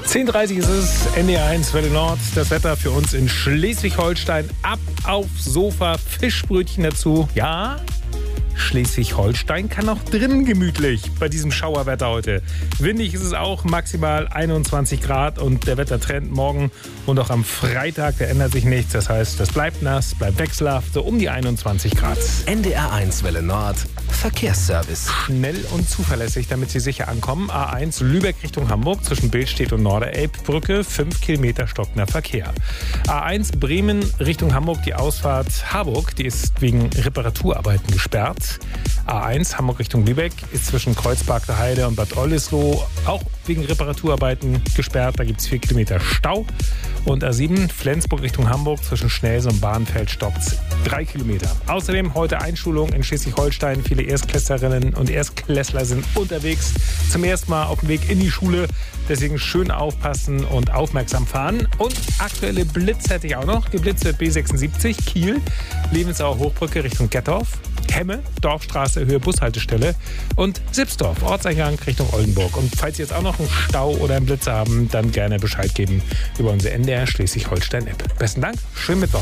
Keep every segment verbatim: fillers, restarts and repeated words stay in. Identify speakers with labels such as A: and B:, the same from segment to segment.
A: zehn Uhr dreißig ist es, N D R eins Welle Nord. Das Wetter für uns in Schleswig-Holstein. Ab aufs Sofa, Fischbrötchen dazu. Ja, Schleswig-Holstein kann auch drinnen gemütlich bei diesem Schauerwetter heute. Windig ist es auch, maximal einundzwanzig Grad und der Wettertrend morgen und auch am Freitag, da ändert sich nichts. Das heißt, das bleibt nass, bleibt wechselhaft, so um die einundzwanzig Grad.
B: N D R eins Welle Nord, Verkehrsservice.
A: Schnell und zuverlässig, damit Sie sicher ankommen. A eins Lübeck Richtung Hamburg zwischen Billstedt und Norderelbbrücke, fünf Kilometer stockender Verkehr. A eins Bremen Richtung Hamburg, die Ausfahrt Harburg, die ist wegen Reparaturarbeiten gesperrt. A eins Hamburg Richtung Lübeck ist zwischen Kreuzberg der Heide und Bad Oldesloe auch wegen Reparaturarbeiten gesperrt. Da gibt es vier Kilometer Stau. Und A sieben Flensburg Richtung Hamburg zwischen Schnelsen und Bahnfeld stoppt drei Kilometer. Außerdem heute Einschulung in Schleswig-Holstein. Viele Erstklässlerinnen und Erstklässler sind unterwegs. Zum ersten Mal auf dem Weg in die Schule. Deswegen schön aufpassen und aufmerksam fahren. Und aktuelle Blitz hätte ich auch noch. Geblitzt wird B sechsundsiebzig Kiel, Lebensauer Hochbrücke Richtung Gettorf. Hemme, Dorfstraße, Höhe Bushaltestelle und Sipsdorf, Ortseingang Richtung Oldenburg. Und falls Sie jetzt auch noch einen Stau oder einen Blitz haben, dann gerne Bescheid geben über unsere N D R Schleswig-Holstein-App. Besten Dank, schönen Mittwoch.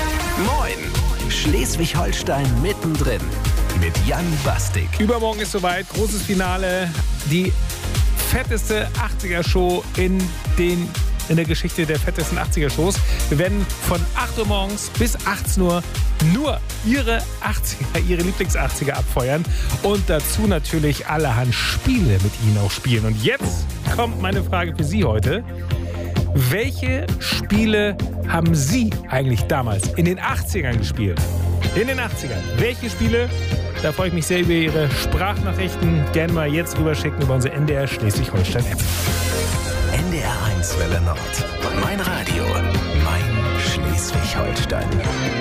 B: Moin, Schleswig-Holstein mittendrin mit Jan Bastik.
A: Übermorgen ist soweit, großes Finale, die fetteste achtziger-Show in den in der Geschichte der fettesten achtziger-Shows. Wir werden von acht Uhr morgens bis achtzehn Uhr nur Ihre achtziger, Ihre Lieblings-achtziger abfeuern und dazu natürlich allerhand Spiele mit Ihnen auch spielen. Und jetzt kommt meine Frage für Sie heute. Welche Spiele haben Sie eigentlich damals in den achtzigern gespielt? In den achtzigern. Welche Spiele? Da freue ich mich sehr über Ihre Sprachnachrichten. Gerne mal jetzt rüberschicken über unsere N D R Schleswig-Holstein-App.
B: N D R eins Welle Nord. Mein Radio, mein Schleswig-Holstein.